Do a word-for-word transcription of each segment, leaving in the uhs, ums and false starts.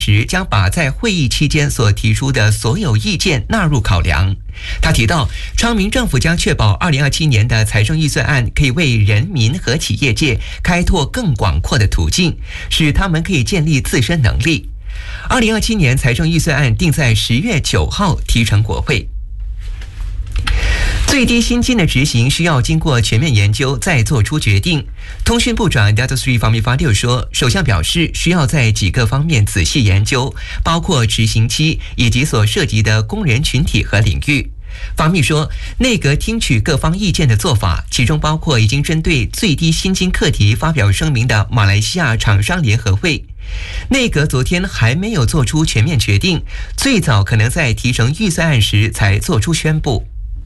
时将把在会议期间所提出的所有意见纳入考量。他提到，昌明政府将确保二零二七年的财政预算案可以为人民和企业界开拓更广阔的途径，使他们可以建立自身能力。二零二七年财政预算案定在十月九号提呈国会。最低薪金的执行需要经过全面研究再做出决定。通讯部长 Dato Sri Fahmi Fadzil 说，首相表示需要在几个方面仔细研究，包括执行期以及所涉及的工人群体和领域。方密说，内阁听取各方意见的做法，其中包括已经针对最低薪金课题发表声明的马来西亚厂商联合会。内阁昨天还没有做出全面决定，最早可能在提呈预算案时才做出宣布。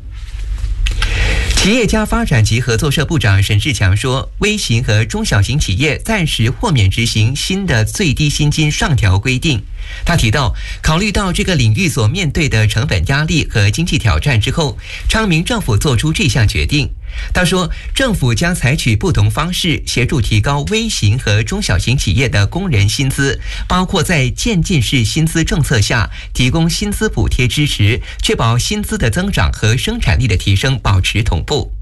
企业家发展及合作社部长沈志强说，微型和中小型企业暂时豁免执行新的最低薪金上调规定。他提到，考虑到这个领域所面对的成本压力和经济挑战之后，昌明政府做出这项决定。他说，政府将采取不同方式协助提高微型和中小型企业的工人薪资，包括在渐进式薪资政策下提供薪资补贴支持，确保薪资的增长和生产力的提升保持同步。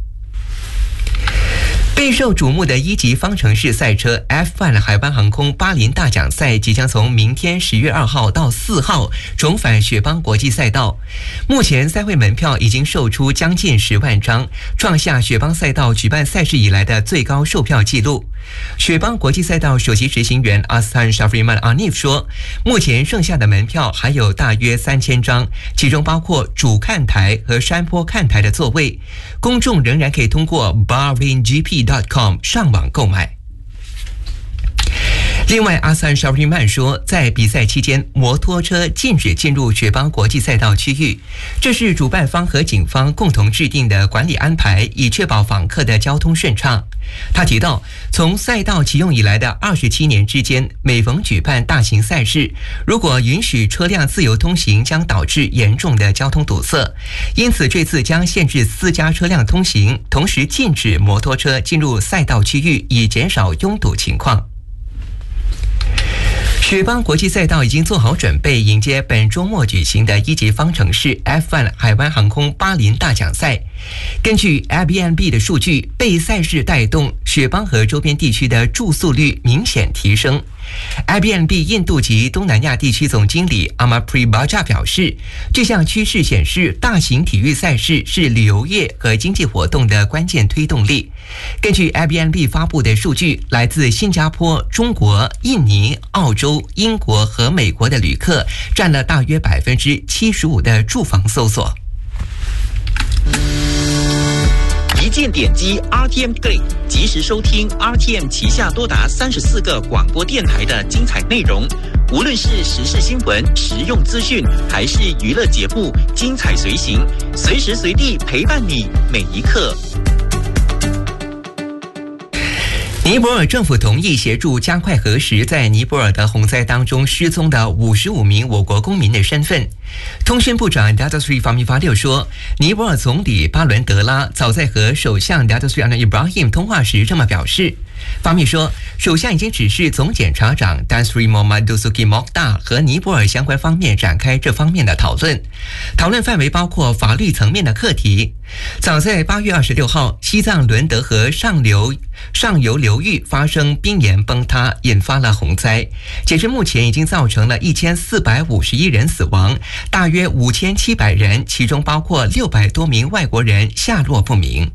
备受瞩目的一级方程式赛车 F 一 海湾航空巴林大奖赛即将从明天十月二号到四号重返雪邦国际赛道。目前赛会门票已经售出将近十万张，创下雪邦赛道举办赛事以来的最高售票纪录。雪邦国际赛道首席执行员阿斯坦·沙弗里曼·阿尼夫说，目前剩下的门票还有大约三千张，其中包括主看台和山坡看台的座位，公众仍然可以通过 bahrain g p dot com 上网购买。另外，阿斯坦·沙弗里曼说，在比赛期间，摩托车禁止进入雪邦国际赛道区域，这是主办方和警方共同制定的管理安排，以确保访客的交通顺畅。他提到，从赛道启用以来的二十七年之间，每逢举办大型赛事，如果允许车辆自由通行，将导致严重的交通堵塞。因此，这次将限制私家车辆通行，同时禁止摩托车进入赛道区域，以减少拥堵情况。雪邦国际赛道已经做好准备，迎接本周末举行的一级方程式 F 一 海湾航空巴林大奖赛。根据 Airbnb 的数据，被赛事带动，雪邦和周边地区的住宿率明显提升。Airbnb 印度及东南亚地区总经理 Amapri Baja 表示，这项趋势显示大型体育赛事是旅游业和经济活动的关键推动力。根据 Airbnb 发布的数据，来自新加坡、中国、印尼、澳洲、英国和美国的旅客占了大约百分之七十五的住房搜索。 一键点击 R T M Play， 及时收听 R T M 旗下多达三十四个广播电台的精彩内容。无论是时事新闻、实用资讯，还是娱乐节目，精彩随行，随时随地陪伴你每一刻。 尼泊尔政府同意协助加快核实在尼泊尔的洪灾当中失踪的五十五名我国公民的身份。通讯部长 Dato Sri Fahmi Fadzil 说，尼泊尔总理巴伦德拉早在和首相 Dato Sri Anwar Ibrahim 通话时这么表示。方密说，首相已经指示总检察长 Tan Sri Mohamad Dasuki Mokhtar 和尼泊尔相关方面展开这方面的讨论，讨论范围包括法律层面的课题。早在八月二十六号，西藏伦德河上流上游流域发生冰岩崩塌，引发了洪灾。截至目前，已经造成了一千四百五十一人死亡，大约五千七百人，其中包括六百多名外国人下落不明。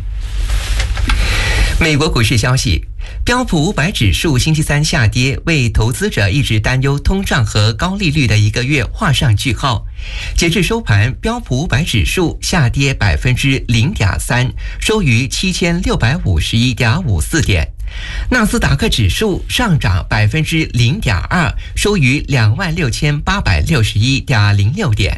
美国股市消息，标普五百指数星期三下跌，为投资者一直担忧通胀和高利率的一个月画上句号。截至收盘，标普五百指数下跌百分之零点三，收于七千六百五十一点五四点。纳斯达克指数上涨百分之零点二，收于两万六千八百六十一点零六点。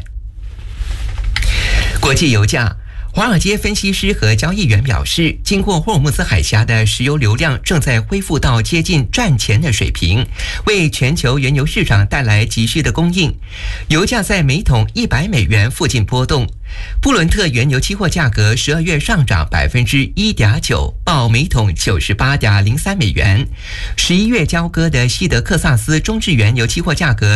国际油价。华尔街分析师和交易员表示，经过霍尔木兹海峡的石油流量正在恢复到接近战前的水平，为全球原油市场带来急需的供应。油价在每桶一百美元附近波动。布伦特原油期货价格十二月上涨百分之一点九，报每桶九十八点零三美元。十一月交割的西德克萨斯中质原油期货价格